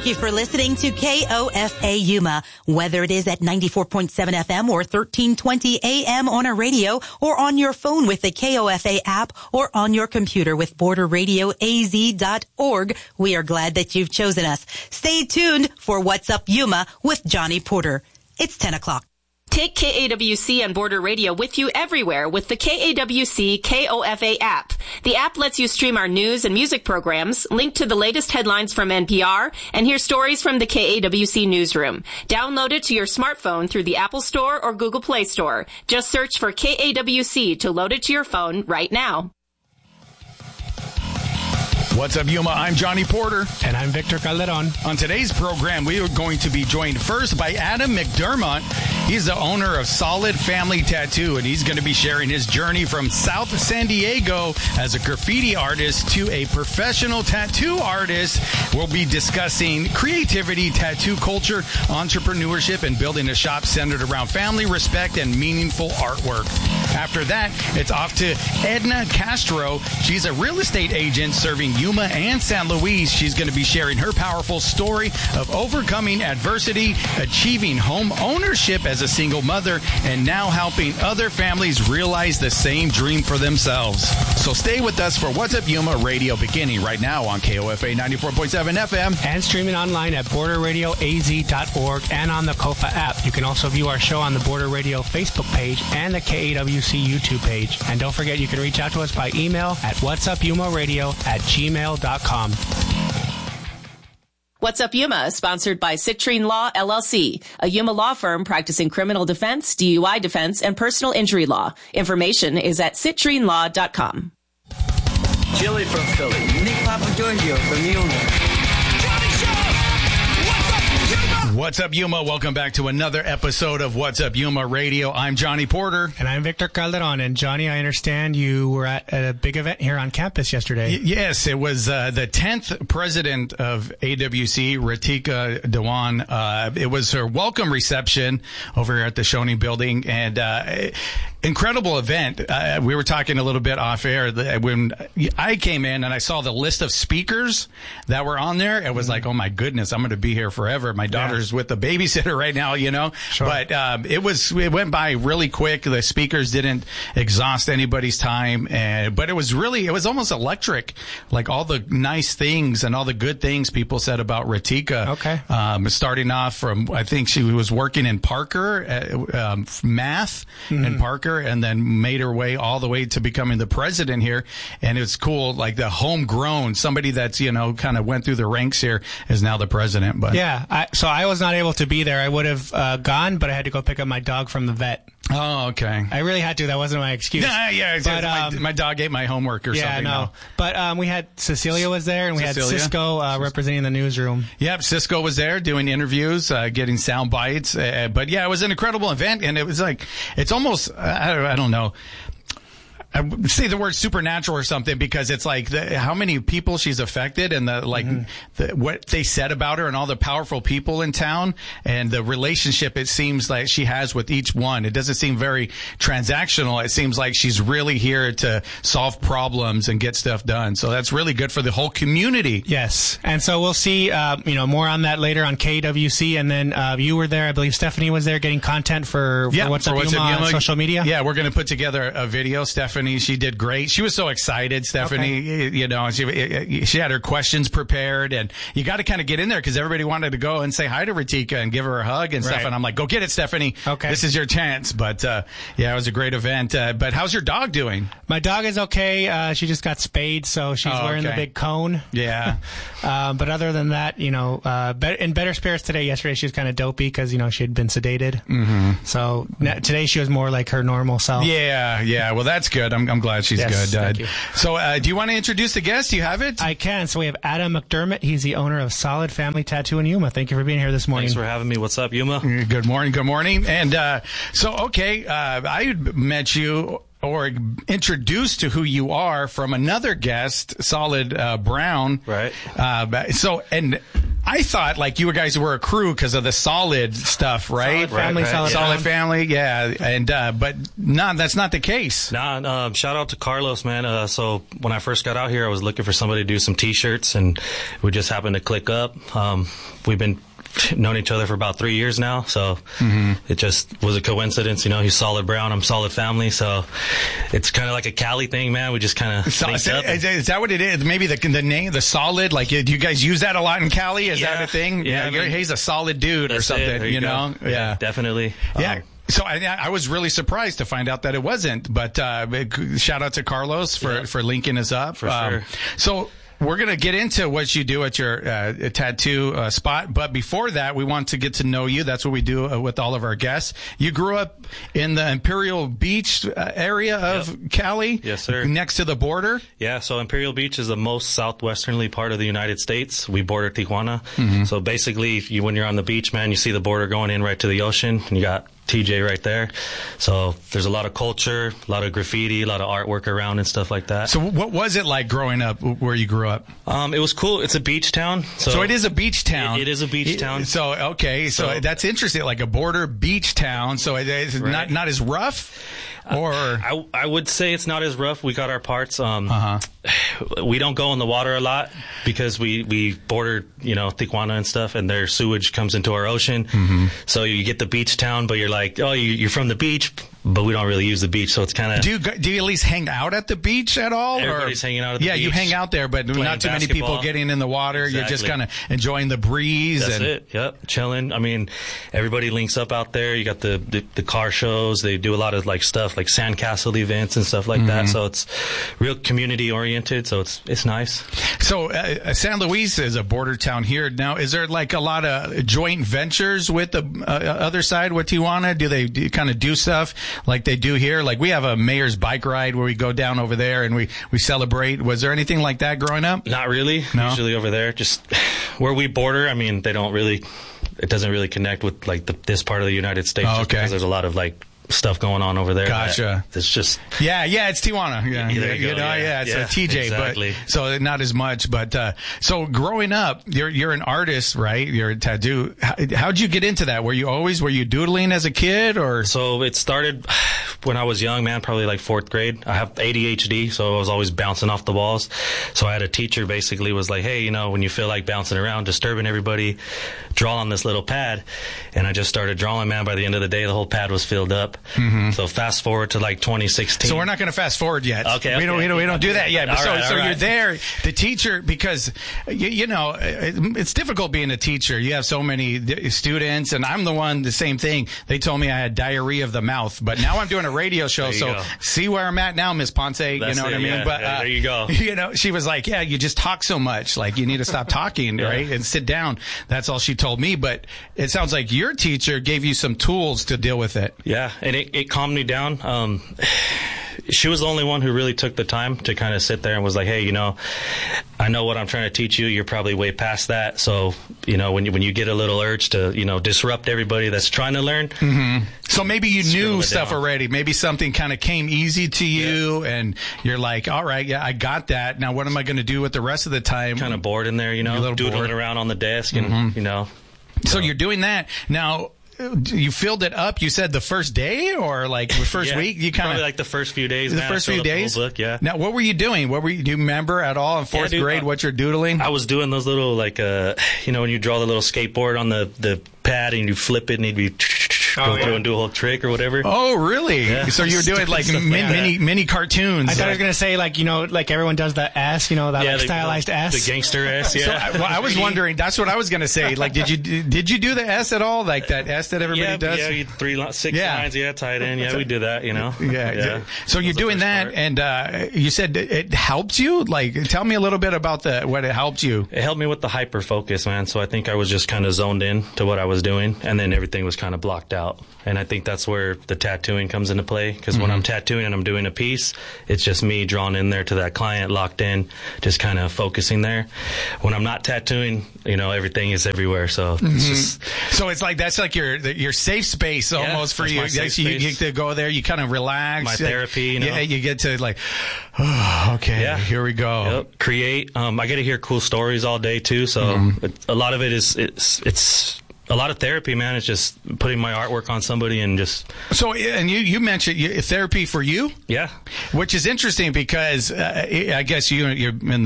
Thank you for listening to KOFA Yuma. Whether it is at 94.7 FM or 1320 AM on our radio, or on your phone with the KOFA app, or on your computer with borderradioaz.org, we are glad that you've chosen us. Stay tuned for What's Up Yuma with Johnny Porter. It's 10 o'clock. Take KAWC and Border Radio with you everywhere with the KAWC KOFA app. The app lets you stream our news and music programs, link to the latest headlines from NPR, and hear stories from the KAWC newsroom. Download it to your smartphone through the Apple Store or Google Play Store. Just search for KAWC to load it to your phone right now. What's up, Yuma? I'm Johnny Porter. And I'm Victor Calderon. On today's program, we are going to be joined first by Adam McDermott. He's the owner of Solid Family Tattoo, and he's going to be sharing his journey from South San Diego as a graffiti artist to a professional tattoo artist. We'll be discussing creativity, tattoo culture, entrepreneurship, and building a shop centered around family, respect, and meaningful artwork. After that, it's off to Edna Castro. She's a real estate agent serving Yuma and San Luis. She's going to be sharing her powerful story of overcoming adversity, achieving home ownership as a single mother, and now helping other families realize the same dream for themselves. So stay with us for What's Up Yuma Radio, beginning right now on KOFA 94.7 FM. And streaming online at borderradioaz.org and on the KOFA app. You can also view our show on the Border Radio Facebook page and the KAWC YouTube page. And don't forget, you can reach out to us by email at whatsupyumaradio@gmail.com. What's Up Yuma is sponsored by Citrine Law, LLC, a Yuma law firm practicing criminal defense, DUI defense, and personal injury law. Information is at citrinelaw.com. Chili from Philly. Nick Papagiorgio from Yuma. What's up, Yuma? Welcome back to another episode of What's Up Yuma Radio. I'm Johnny Porter. And I'm Victor Calderon. And Johnny, I understand you were at a big event here on campus yesterday. Yes, it was the 10th president of AWC, Ritika Dewan. It was her welcome reception over here at the Shoney building, and incredible event. We were talking a little bit off air. When I came in and I saw the list of speakers that were on there, it was like, oh my goodness, I'm going to be here forever. My daughter's with the babysitter right now, you know. Sure. But it went by really quick. The speakers didn't exhaust anybody's time, but it was almost electric. Like all the nice things and all the good things people said about Ritika. Okay. Starting off from, I think she was working in Parker, math in Parker, and then made her way all the way to becoming the president here. And it's cool, like the homegrown, somebody that's, you know, kind of went through the ranks here is now the president. But yeah, so I was not able to be there. I would have gone, but I had to go pick up my dog from the vet. Oh, okay. I really had to. That wasn't my excuse. Yeah. But, my dog ate my homework or something. Yeah, no. But we had Cecilia was there, and we had Cisco representing the newsroom. Yep, Cisco was there doing interviews, getting sound bites. But yeah, it was an incredible event, and it was like, it's almost, I don't know. I would say the word supernatural or something, because it's like how many people she's affected, and what they said about her, and all the powerful people in town, and the relationship it seems like she has with each one. It doesn't seem very transactional. It seems like she's really here to solve problems and get stuff done. So that's really good for the whole community. Yes. And so we'll see, more on that later on KWC. And then you were there. I believe Stephanie was there getting content for What's Up Yuma on social media. Yeah, we're going to put together a video. Stephanie, she did great. She was so excited, Stephanie. Okay. You know, she had her questions prepared, and you got to kind of get in there because everybody wanted to go and say hi to Ritika and give her a hug and stuff. And I'm like, go get it, Stephanie. Okay. This is your chance. But, yeah, it was a great event. But how's your dog doing? My dog is okay. She just got spayed, so she's wearing the big cone. Yeah. But other than that, in better spirits today. Yesterday she was kind of dopey because, she had been sedated. Mm-hmm. So today she was more like her normal self. Yeah. Well, that's good. I'm glad she's good. Thank you. So, do you want to introduce the guest? Do you have it? I can. So we have Adam McDermott. He's the owner of Solid Family Tattoo in Yuma. Thank you for being here this morning. Thanks for having me. What's up, Yuma? Good morning. And I met you or introduced to who you are from another guest, Solid Brown. Right. I thought like you guys were a crew because of the solid stuff, right? Solid family, yeah. And but no, that's not the case. Nah, shout out to Carlos, man. So when I first got out here, I was looking for somebody to do some T-shirts, and we just happened to click up. We've been known each other for about 3 years now, so it just was a coincidence. You know, he's Solid Brown, I'm Solid Family, so it's kind of like a Cali thing, man. We just kind of linked up. Is that what it is? Maybe the name, the Solid, like, do you guys use that a lot in Cali? Is that a thing? Yeah, he's a solid dude or something, you know? Yeah, definitely. Yeah. So I was really surprised to find out that it wasn't, but shout out to Carlos for linking us up. For sure. So we're going to get into what you do at your tattoo spot. But before that, we want to get to know you. That's what we do with all of our guests. You grew up in the Imperial Beach area of Cali? Yes, sir. Next to the border? Yeah, so Imperial Beach is the most southwesternly part of the United States. We border Tijuana. So basically, when you're on the beach, man, you see the border going in right to the ocean. And you got TJ right there. So there's a lot of culture, a lot of graffiti, a lot of artwork around and stuff like that. So what was it like growing up where you grew up? It was cool. It's a beach town. So it is a beach town. It is a beach town. So, okay. So that's interesting. Like a border beach town. So it's not as rough? Or I would say it's not as rough. We got our parts. We don't go in the water a lot because we border, Tijuana and stuff, and their sewage comes into our ocean. So you get the beach town, but you're like, oh, you're from the beach, but we don't really use the beach. So it's kind of. Do you at least hang out at the beach at all? Everybody's hanging out at the beach. Yeah, you hang out there, but not too many people getting in the water. Exactly. You're just kind of enjoying the breeze. That's it. Yep, chilling. I mean, everybody links up out there. You got the car shows. They do a lot of stuff like sandcastle events and stuff like that. So it's real community oriented. So it's nice. So San Luis is a border town here. Now, is there like a lot of joint ventures with the other side with Tijuana? Do they kind of do stuff like they do here? Like we have a mayor's bike ride where we go down over there and we celebrate. Was there anything like that growing up? Not really. No? Usually over there, just where we border. I mean, it doesn't really connect with this part of the United States. Oh, okay. Because there's a lot of stuff going on over there. Gotcha. It's just it's Tijuana. Yeah, it's a TJ, exactly. But so not as much. But so growing up, you're an artist, right? You're a tattoo. How'd you get into that? Were you doodling as a kid, or? So it started when I was young, man. Probably like 4th grade. I have ADHD, so I was always bouncing off the walls. So I had a teacher basically was like, hey, when you feel like bouncing around, disturbing everybody, draw on this little pad. And I just started drawing, man. By the end of the day, the whole pad was filled up. So fast forward to 2016. So we're not going to fast forward yet. Okay. We don't do that yet. But all right. You're there, the teacher, because it's difficult being a teacher. You have so many students, and I'm the same thing. They told me I had diarrhea of the mouth, but now I'm doing a radio show. So see where I'm at now, Miss Ponce. You know what I mean? Yeah. But there you go. She was like, yeah, you just talk so much. Like you need to stop talking, right, and sit down. That's all she told me. But it sounds like your teacher gave you some tools to deal with it. Yeah. And it calmed me down. She was the only one who really took the time to kind of sit there and was like, hey, I know what I'm trying to teach you. You're probably way past that. So, when you get a little urge to, disrupt everybody that's trying to learn. So maybe you knew stuff already. Maybe something kind of came easy to you and you're like, all right, yeah, I got that. Now what am I going to do with the rest of the time? Kind of bored in there, doodling around on the desk and, So you're doing that. Now, you filled it up. You said the first day or the first week? You probably like the first few days. The first few days. The whole book, yeah. Now, what were you doing? Do you remember at all in 4th grade what you're doodling? I was doing those little when you draw the little skateboard on the pad and you flip it and he'd be go through and do a whole trick or whatever. Oh, really? Yeah. So you're doing mini cartoons. I thought I was gonna say like everyone does the S, that stylized S. The gangster S. Yeah. So, I was wondering. That's what I was gonna say. Like, did you do the S at all? Like that S that everybody does? Yeah, 6 lines. Yeah, tied in. Yeah, we do that. Yeah. So you're doing that, and you said it helped you. Like, tell me a little bit about what it helped you. It helped me with the hyper focus, man. So I think I was just kind of zoned in to what I was doing, and then everything was kind of blocked out. out. And I think that's where the tattooing comes into play, because when I'm tattooing and I'm doing a piece, it's just me drawn in there to that client, locked in, just kind of focusing there. When I'm not tattooing, everything is everywhere. So it's just... So it's like, that's like your safe space almost for you. You get to go there, you kind of relax. My therapy, Yeah, you get to like, okay, here we go. Yep. Create. I get to hear cool stories all day too. So a lot of it is, it's a lot of therapy, man. It's just putting my artwork on somebody and just... So, and you mentioned therapy for you? Yeah. Which is interesting because I guess you're in